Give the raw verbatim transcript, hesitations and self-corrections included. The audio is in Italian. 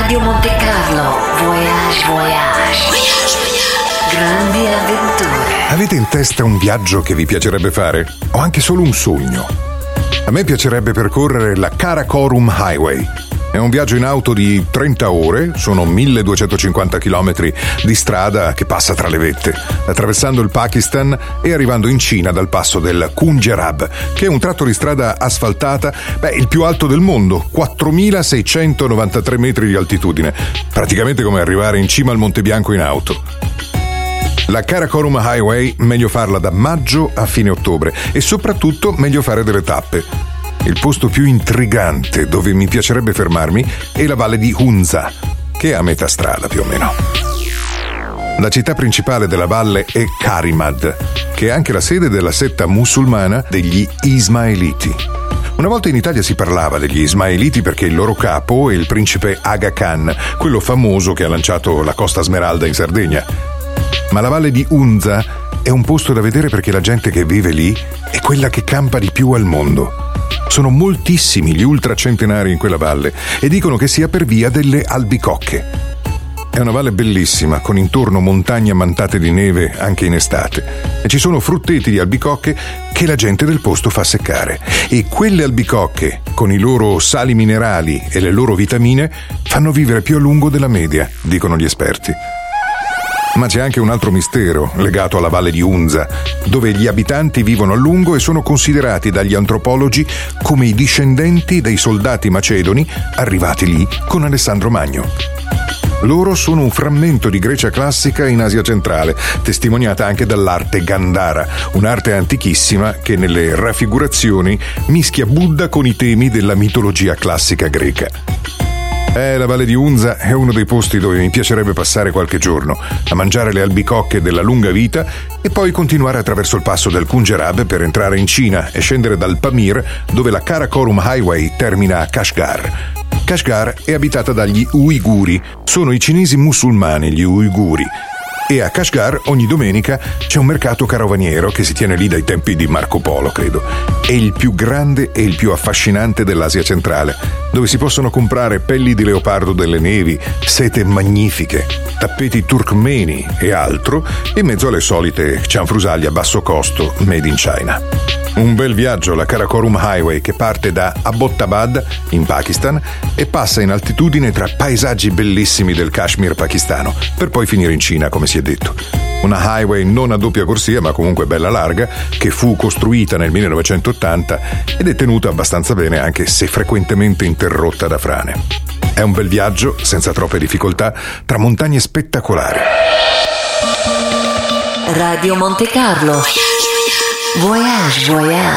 Radio Monte Carlo, Voyage Voyage. Voyage Voyage. Grandi avventure. Avete in testa un viaggio che vi piacerebbe fare? O anche solo un sogno? A me piacerebbe percorrere la Karakorum Highway. È un viaggio in auto di trenta ore, sono milleduecentocinquanta chilometri di strada che passa tra le vette, attraversando il Pakistan e arrivando in Cina dal passo del Khunjerab, che è un tratto di strada asfaltata, beh, il più alto del mondo, quattromilaseicentonovantatré metri di altitudine, praticamente come arrivare in cima al Monte Bianco in auto. La Karakorum Highway meglio farla da maggio a fine ottobre e soprattutto meglio fare delle tappe. Il posto più intrigante dove mi piacerebbe fermarmi è la valle di Hunza, che è a metà strada più o meno. La città principale della valle è Karimad, che è anche la sede della setta musulmana degli Ismailiti. Una volta in Italia si parlava degli Ismailiti perché il loro capo è il principe Aga Khan, quello famoso che ha lanciato la Costa Smeralda in Sardegna. Ma la valle di Hunza è un posto da vedere perché la gente che vive lì è quella che campa di più al mondo. Sono moltissimi gli ultracentenari in quella valle e dicono che sia per via delle albicocche. È una valle bellissima, con intorno montagne ammantate di neve anche in estate. E ci sono frutteti di albicocche che la gente del posto fa seccare. E quelle albicocche, con i loro sali minerali e le loro vitamine, fanno vivere più a lungo della media, dicono gli esperti. Ma c'è anche un altro mistero legato alla valle di Hunza, dove gli abitanti vivono a lungo e sono considerati dagli antropologi come i discendenti dei soldati macedoni arrivati lì con Alessandro Magno. Loro sono un frammento di Grecia classica in Asia centrale, testimoniata anche dall'arte Gandhara, un'arte antichissima che nelle raffigurazioni mischia Buddha con i temi della mitologia classica greca. Eh, la Valle di Hunza è uno dei posti dove mi piacerebbe passare qualche giorno, a mangiare le albicocche della lunga vita e poi continuare attraverso il passo del Khunjerab per entrare in Cina e scendere dal Pamir, dove la Karakorum Highway termina a Kashgar. Kashgar è abitata dagli Uiguri, sono i cinesi musulmani gli Uiguri. E a Kashgar ogni domenica c'è un mercato carovaniero che si tiene lì dai tempi di Marco Polo, credo. È il più grande e il più affascinante dell'Asia centrale, dove si possono comprare pelli di leopardo delle nevi, sete magnifiche, tappeti turkmeni e altro, in mezzo alle solite cianfrusaglie a basso costo made in China. Un bel viaggio, la Karakorum Highway, che parte da Abbottabad, in Pakistan, e passa in altitudine tra paesaggi bellissimi del Kashmir pakistano, per poi finire in Cina, come si è detto. Una highway non a doppia corsia, ma comunque bella larga, che fu costruita nel millenovecentottanta ed è tenuta abbastanza bene, anche se frequentemente interrotta da frane. È un bel viaggio, senza troppe difficoltà, tra montagne spettacolari. Radio Monte Carlo. Voyage, voyage.